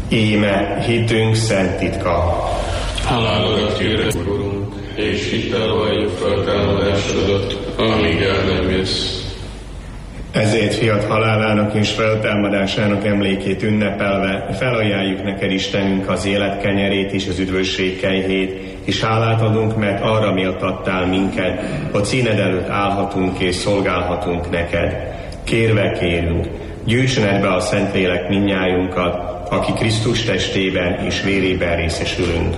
Íme hitünk szent titka. Halálodat hirdetjük, Urunk, és hittel valljuk feltámadásodat, amíg el nem jössz. Ezért fiat halálának és feltámadásának emlékét ünnepelve felajánljuk neked, Istenünk, az élet kenyerét és az üdvösség kejhét, és hálát adunk, mert arra méltattál minket, hogy színed előtt állhatunk és szolgálhatunk neked. Kérve kérünk, gyűjtsön be a Szentlélek mindnyájunkat, aki Krisztus testében és vérében részesülünk.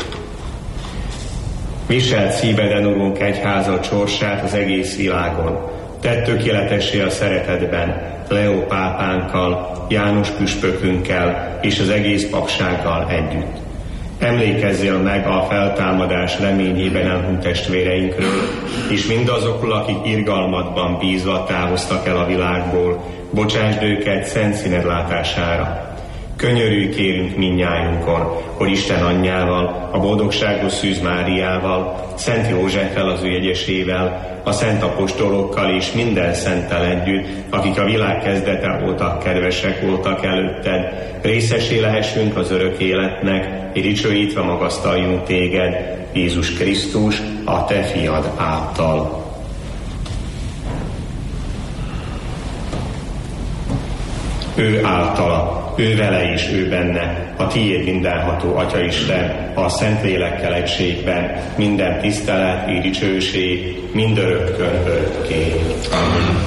Viselt szíveden, Urunk, egyházad sorsát az egész világon. Tedd tökéletessé a szeretetben, Leó pápánkkal, János püspökünkkel és az egész papsággal együtt. Emlékezzél meg a feltámadás reményében elhunyt testvéreinkről, és mindazokról, akik irgalmadban bízva távoztak el a világból, bocsásd őket szent színed látására. Könyörülj kérünk mindnyájunkon, hogy Isten anyjával, a boldogságos Szűz Máriával, Szent Józseffel az ő jegyesével, a szent apostolokkal és minden szenttel együtt, akik a világ kezdete óta kedvesek voltak előtted, részessé lehessünk az örök életnek, és dicsőítve magasztaljunk téged, Jézus Krisztus, a te fiad által. Ő általa, ő vele és ő benne, a tiéd mindenható Atyaisten, a Szentlélekkel egységben, minden tisztelet és dicsőség, mindörökkön örökké. Amen.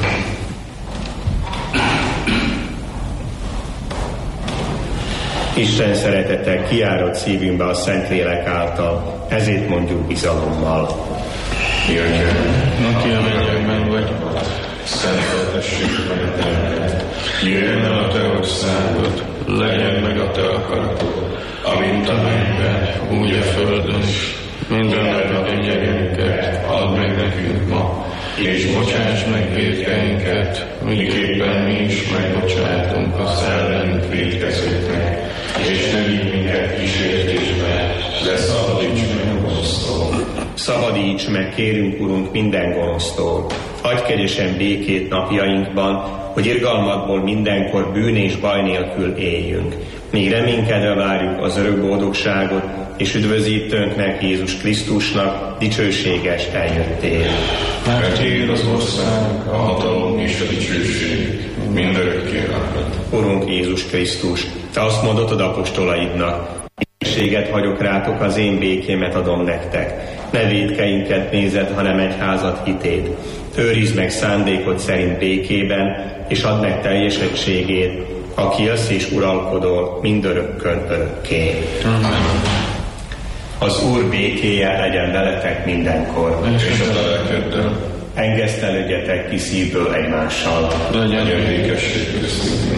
Isten szeretete kiárott szívünkbe a Szentlélek által, ezért mondjuk bizalommal. Jöjjön, aki a mennyekben vagy, szenteltessék meg a te neved. Jöjjön el a te országod, legyen meg a te akaratod, amint a mennyben, úgy a földön is. Minden nap kenyerünket add meg nekünk ma, és bocsáss meg vétkeinket, miképpen mi is megbocsátunk az ellenünk vétkezőknek, és ne vigy minket kísértésbe, de szabadíts meg a gonosztól. Szabadíts meg, kérünk, Urunk, minden gonosztól. Adj kegyesen békét napjainkban, hogy irgalmadból mindenkor bűn és baj nélkül éljünk. Míg reménykedve várjuk az örök boldogságot, és üdvözítőnknek, Jézus Krisztusnak dicsőséges eljöttél. Mert tiéd az ország, a hatalom és a dicsőség, mindörökké neked. Urunk Jézus Krisztus, te azt mondod apostolaidnak, békességet hagyok rátok, az én békémet adom nektek. Ne vétkeinket nézed, hanem egyházat hitét. Őrizd meg szándékod szerint békében, és add meg teljesettségét, aki jössz és uralkodol mindörökkön örökké. Amen. Az Úr békéje legyen veletek mindenkor. És a lelkeddel. Engesztelődjetek ki szívből egymással. Legyen békesség köztünk.